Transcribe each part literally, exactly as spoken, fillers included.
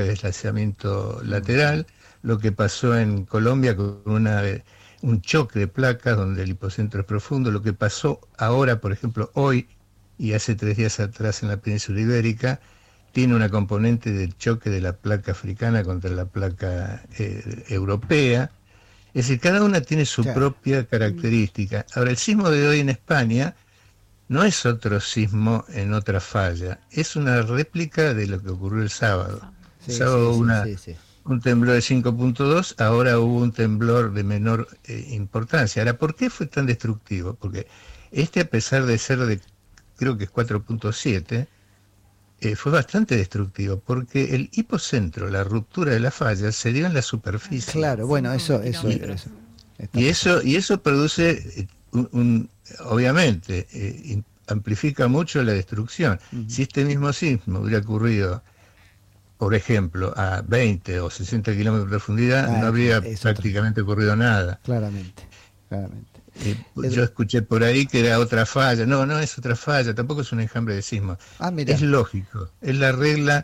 deslizamiento lateral, lo que pasó en Colombia con una, un choque de placas donde el hipocentro es profundo, lo que pasó ahora, por ejemplo, hoy y hace tres días atrás en la península ibérica, tiene una componente del choque de la placa africana contra la placa eh, europea. Es decir, cada una tiene su claro. propia característica. Ahora, el sismo de hoy en España no es otro sismo en otra falla, es una réplica de lo que ocurrió el sábado. Sí, el sábado sí, una, sí, sí, sí. un temblor de cinco punto dos, ahora hubo un temblor de menor eh, importancia. Ahora, ¿por qué fue tan destructivo? Porque este, a pesar de ser de, creo que es cuatro punto siete, eh, fue bastante destructivo, porque el hipocentro, la ruptura de la falla, se dio en la superficie. Claro, bueno, eso, eso, eso. Y eso, y eso produce... Un, un, obviamente eh, amplifica mucho la destrucción. Uh-huh. Si este mismo sismo hubiera ocurrido, por ejemplo, a veinte o sesenta kilómetros de profundidad, ah, no habría prácticamente otra. ocurrido nada. Claramente, claramente. Eh, yo escuché por ahí que era otra falla. No, no es otra falla, tampoco es un enjambre de sismo. Ah, mira. Es lógico, es la regla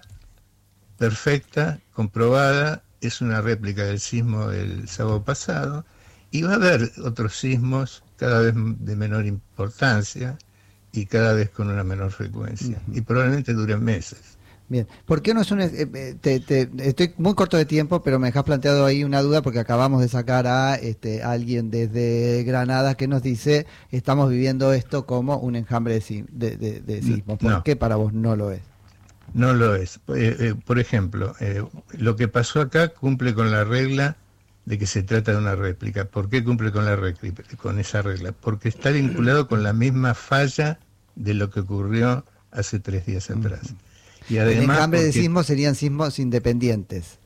perfecta, comprobada, es una réplica del sismo del sábado pasado, y va a haber otros sismos cada vez de menor importancia y cada vez con una menor frecuencia. Uh-huh. Y probablemente duren meses. Bien, ¿por qué no es un... Eh, te, te, estoy muy corto de tiempo, pero me dejas planteado ahí una duda porque acabamos de sacar a este, alguien desde Granada que nos dice, estamos viviendo esto como un enjambre de, de, de, de sismo. ¿Por no. qué para vos no lo es? No lo es. Eh, eh, por ejemplo, eh, lo que pasó acá cumple con la regla de que se trata de una réplica. ¿Por qué cumple con la réplica, con esa regla? Porque está vinculado con la misma falla de lo que ocurrió hace tres días atrás. Y además, el enjambre porque, de sismos serían sismos independientes.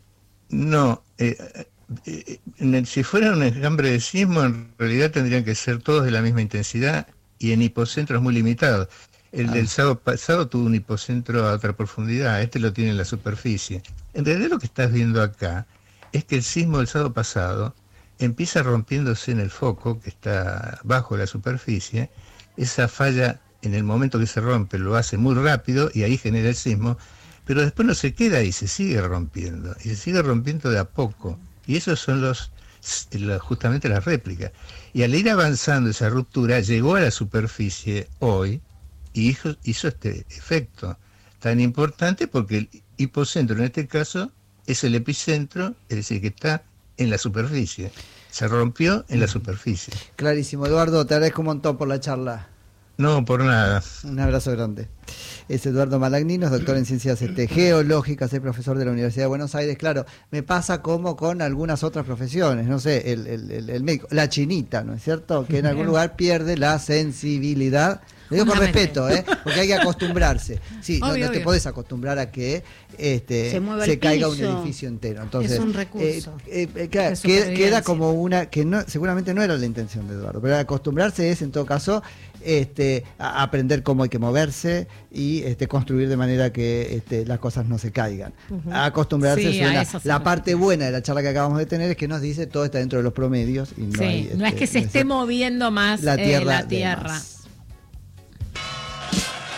No, eh, eh, eh, si fuera un enjambre de sismo, en realidad tendrían que ser todos de la misma intensidad y en hipocentros muy limitados. El ah. del sábado pasado tuvo un hipocentro a otra profundidad, este lo tiene en la superficie. En realidad lo que estás viendo acá es que el sismo del sábado pasado empieza rompiéndose en el foco que está bajo la superficie. Esa falla, en el momento que se rompe, lo hace muy rápido y ahí genera el sismo, pero después no se queda ahí, se sigue rompiendo, y se sigue rompiendo de a poco. Y esos son los, los justamente las réplicas. Y al ir avanzando esa ruptura, llegó a la superficie hoy y hizo, hizo este efecto tan importante porque el hipocentro, en este caso, es el epicentro, es decir, que está en la superficie. Se rompió en la superficie. Clarísimo. Eduardo, te agradezco un montón por la charla. No, por nada. Un abrazo grande. Es Eduardo Malagnino, es doctor en ciencias este, geológicas, es profesor de la Universidad de Buenos Aires. Claro, me pasa como con algunas otras profesiones, no sé, el, el, el, el médico, la chinita, ¿no es cierto? Que en algún lugar pierde la sensibilidad. Lo digo con respeto, ¿eh? Porque hay que acostumbrarse. Sí, obvio, no, no te podés acostumbrar a que este, se, se caiga un edificio entero. Entonces, es un recurso. Eh, eh, queda, queda como una, que no, seguramente no era la intención de Eduardo, pero acostumbrarse es, en todo caso, este, a aprender cómo hay que moverse y este, construir de manera que este, las cosas no se caigan. Uh-huh. Acostumbrarse sí, suena. Sí la parte buena de la charla que acabamos de tener es que nos dice todo está dentro de los promedios. Y no, sí, hay, este, no es que se no esté moviendo más la tierra. Eh, la tierra.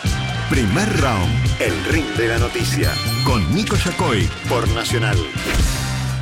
Primer round, el ring de la noticia, con Nico Yacoy por Nacional.